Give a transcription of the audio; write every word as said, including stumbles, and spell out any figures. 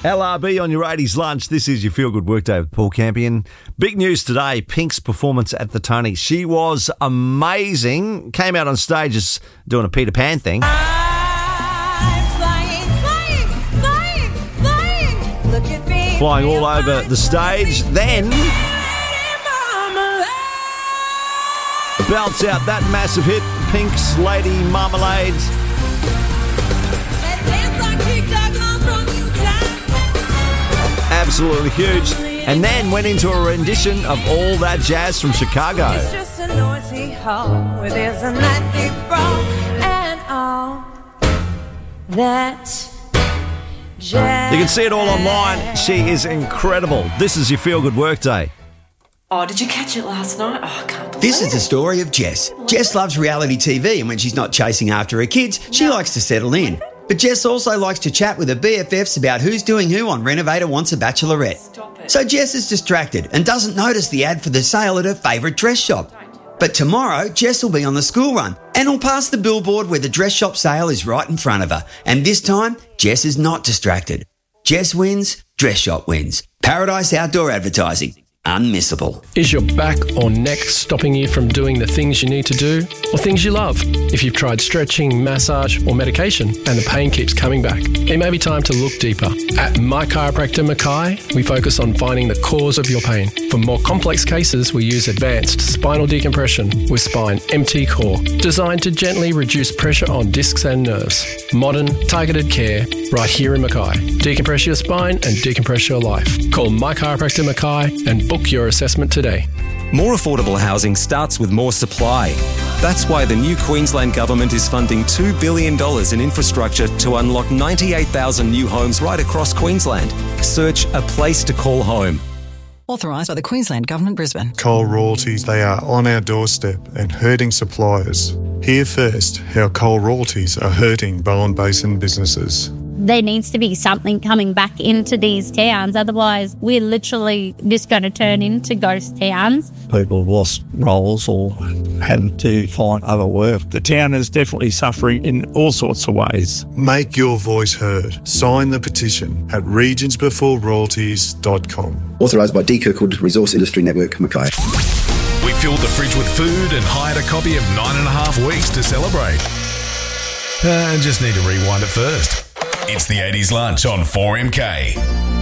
L R B on your eighties lunch. This is your Feel Good Workday with Paul Campion. Big news today, Pink's performance at the Tonys. She was amazing. Came out on stage as doing a Peter Pan thing. I'm flying, flying, flying, flying. Look at me. Flying all over the stage. Then belts out that massive hit, Pink's Lady Marmalade. Absolutely huge. And then went into a rendition of All That Jazz from Chicago. It's just a noisy hall where there's a nightly brawl and all that jazz. You can see it all online. She is incredible. This is your Feel Good Workday. Oh, did you catch it last night? Oh, I can't believe This is the story of Jess. Jess loves reality T V, and when she's not chasing after her kids, she likes to settle in. But Jess also likes to chat with her B F Fs about who's doing who on Renovator Wants a Bachelorette. Stop it. So Jess is distracted and doesn't notice the ad for the sale at her favourite dress shop. But tomorrow, Jess will be on the school run and will pass the billboard where the dress shop sale is right in front of her. And this time, Jess is not distracted. Jess wins, dress shop wins. Paradise Outdoor Advertising. Unmissable. Is your back or neck stopping you from doing the things you need to do or things you love? If you've tried stretching, massage or medication and the pain keeps coming back, it may be time to look deeper. At My Chiropractor Mackay, we focus on finding the cause of your pain. For more complex cases, we use advanced spinal decompression with Spine M T Core, designed to gently reduce pressure on discs and nerves. Modern, targeted care right here in Mackay. Decompress your spine and decompress your life. Call My Chiropractor Mackay and book your assessment today. More affordable housing starts with more supply. That's why the new Queensland Government is funding two billion dollars in infrastructure to unlock ninety-eight thousand new homes right across Queensland. Search A Place to Call Home. Authorised by the Queensland Government, Brisbane. Coal royalties, they are on our doorstep and hurting suppliers. Hear first how coal royalties are hurting Bowen Basin businesses. There needs to be something coming back into these towns, otherwise we're literally just going to turn into ghost towns. People have lost roles or had to find other work. The town is definitely suffering in all sorts of ways. Make your voice heard. Sign the petition at regions before royalties dot com. Authorised by D. Kirkwood Resource Industry Network, Mackay. We filled the fridge with food and hired a copy of Nine and a Half Weeks to celebrate. Uh, and just need to rewind it first. It's the eighties lunch on four M K.